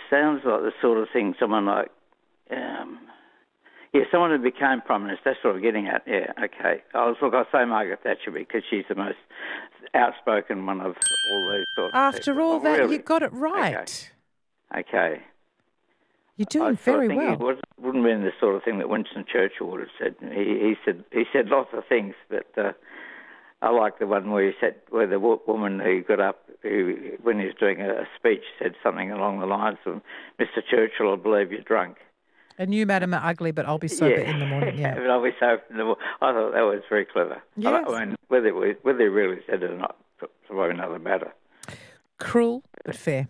sounds like the sort of thing someone like, someone who became Prime Minister. That's what I'm getting at. Yeah, okay. I'll say Margaret Thatcher because she's the most outspoken one of all these sorts of After people. all that, really? you got it right. Okay. You're doing very well. It wouldn't have been the sort of thing that Winston Churchill would have said. He said lots of things, but I like the one where the woman who got up, when he was doing a speech, said something along the lines of, "Mr. Churchill, I believe you're drunk." And you, madam, are ugly, but I'll be sober in the morning. Yeah, but I'll be sober in the morning. I thought that was very clever. Yes. I mean, whether he really said it or not, it's probably another matter. Cruel, but fair.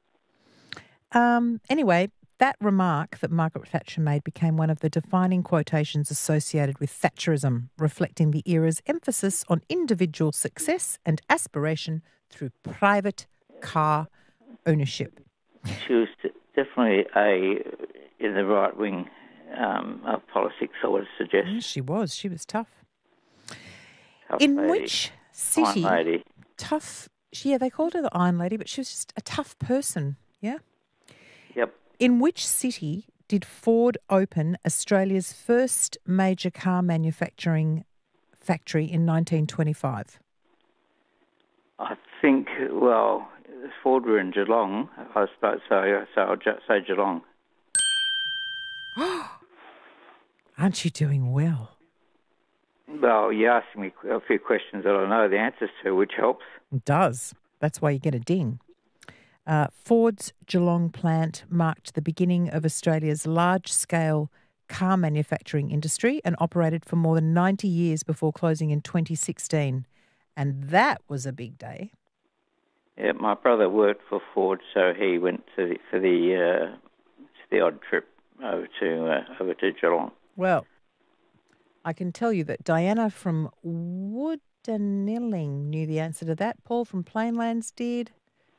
Anyway, that remark that Margaret Thatcher made became one of the defining quotations associated with Thatcherism, reflecting the era's emphasis on individual success and aspiration through private car ownership. She was definitely in the right wing of politics, I would suggest. Yes, she was. She was tough. In which city? Iron Lady. Tough. Yeah, they called her the Iron Lady, but she was just a tough person. Yeah. Yep. In which city did Ford open Australia's first major car manufacturing factory in 1925? I think, Ford were in Geelong, I suppose, so I'll just say Geelong. Aren't you doing well? Well, you're asking me a few questions that I know the answers to, which helps. It does. That's why you get a ding. Ford's Geelong plant marked the beginning of Australia's large-scale car manufacturing industry and operated for more than 90 years before closing in 2016. And that was a big day. Yeah, my brother worked for Ford, so he went for the odd trip over to Geelong. Well, I can tell you that Diana from Woodanilling knew the answer to that. Paul from Plainlands did.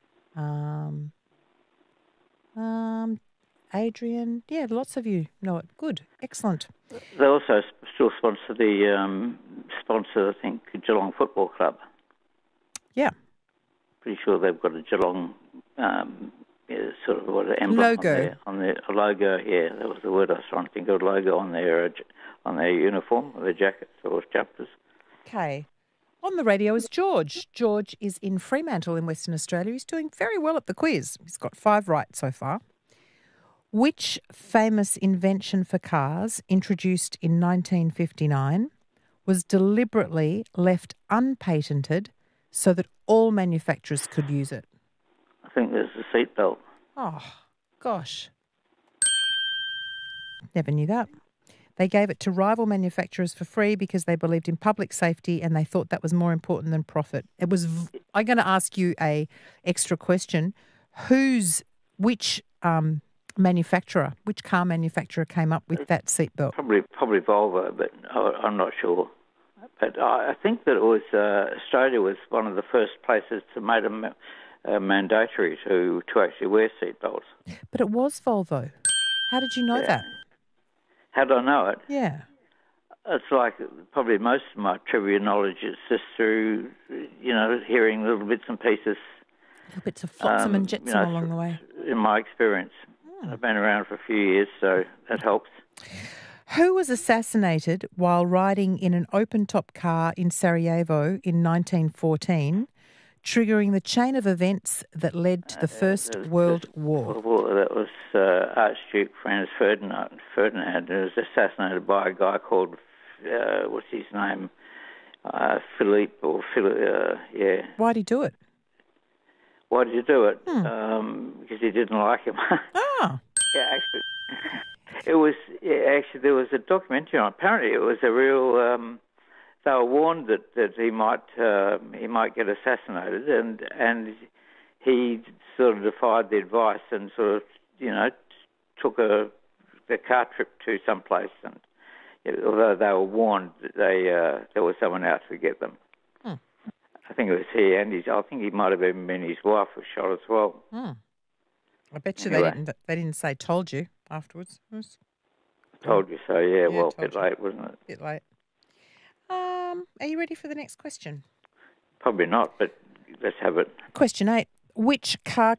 Adrian, lots of you know it. Good, excellent. They also still sponsor I think, Geelong Football Club. Yeah. Pretty sure they've got a Geelong sort of emblem logo on their logo. Yeah, that was the word I was trying to think of. Logo on their uniform, or their jackets or jumpers. Okay. On the radio is George. George is in Fremantle in Western Australia. He's doing very well at the quiz. He's got 5 right so far. Which famous invention for cars, introduced in 1959, was deliberately left unpatented so that all manufacturers could use it? I think there's the seatbelt. Oh, gosh. Never knew that. They gave it to rival manufacturers for free because they believed in public safety and they thought that was more important than profit. I'm going to ask you a extra question. Which car manufacturer came up with that seatbelt? Probably Volvo, but I'm not sure. But I think that it was Australia was one of the first places to make them mandatory to actually wear seatbelts. But it was Volvo. How did you know that? How do I know it? Yeah. It's like probably most of my trivia knowledge is just through, hearing little bits and pieces. Little bits of flotsam and jetsam along the way. In my experience. I've been around for a few years, so that helps. Who was assassinated while riding in an open-top car in Sarajevo in 1914, triggering the chain of events that led to the First World War? That was Archduke Franz Ferdinand, who was assassinated by a guy called, what's his name, Philippe, yeah. Why'd he do it? Why did you do it? Because he didn't like him. Oh. Yeah, actually. There was a documentary on it. Apparently it was a real... they were warned that he might get assassinated, and he sort of defied the advice and sort of, took a car trip to some place. And although they were warned, that there was someone out to get them. I think it was he and I think he might have even been his wife was shot as well. I bet you they didn't say "told you" afterwards. Told you so, yeah. Well, a bit late, wasn't it? A bit late. Are you ready for the next question? Probably not, but let's have it. Question 8. Which car